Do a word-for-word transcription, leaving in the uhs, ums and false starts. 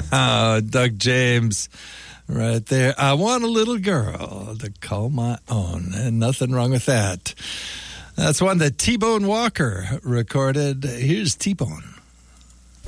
Oh, Doug James, right there. I want a little girl to call my own, and nothing wrong with that. That's one that T-Bone Walker recorded. Here's T-Bone.